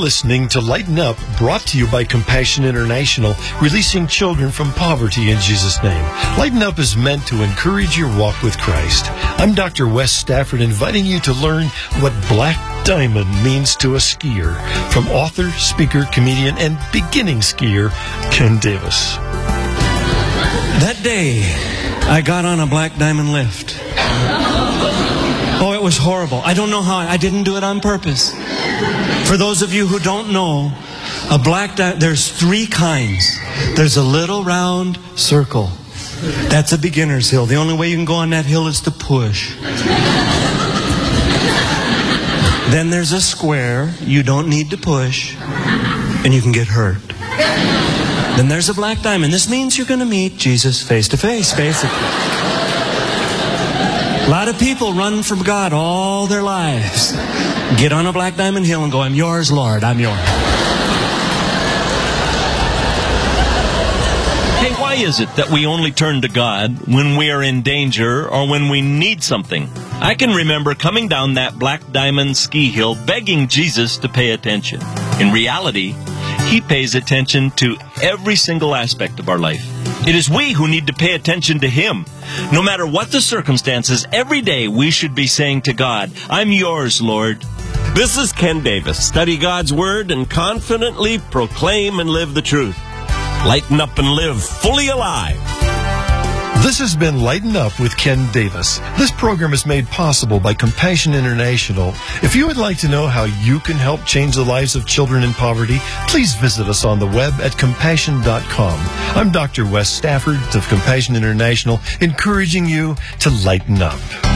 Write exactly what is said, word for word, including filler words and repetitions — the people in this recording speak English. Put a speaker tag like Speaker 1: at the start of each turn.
Speaker 1: listening to Lighten Up, brought to you by Compassion International, releasing children from poverty in Jesus' name. Lighten Up is meant to encourage your walk with Christ. I'm Doctor Wes Stafford, inviting you to learn what Black Diamond means to a skier, from author, speaker, comedian, and beginning skier, Ken Davis.
Speaker 2: That day, I got on a Black Diamond lift. Oh, it was horrible. I don't know how. I didn't do it on purpose. For those of you who don't know, a black di- there's three kinds. There's a little round circle. That's a beginner's hill. The only way you can go on that hill is to push. Then there's a square. You don't need to push, and you can get hurt. Then there's a Black Diamond. This means you're going to meet Jesus face to face, basically. A lot of people run from God all their lives. Get on a Black Diamond hill and go, I'm yours, Lord, I'm yours.
Speaker 3: Hey, why is it that we only turn to God when we are in danger or when we need something? I can remember coming down that Black Diamond ski hill begging Jesus to pay attention. In reality, He pays attention to every single aspect of our life. It is we who need to pay attention to Him. No matter what the circumstances, every day we should be saying to God, I'm yours, Lord.
Speaker 4: This is Ken Davis. Study God's Word and confidently proclaim and live the truth. Lighten up and live fully alive.
Speaker 1: This has been Lighten Up with Ken Davis. This program is made possible by Compassion International. If you would like to know how you can help change the lives of children in poverty, please visit us on the web at compassion dot com. I'm Doctor Wes Stafford of Compassion International, encouraging you to lighten up.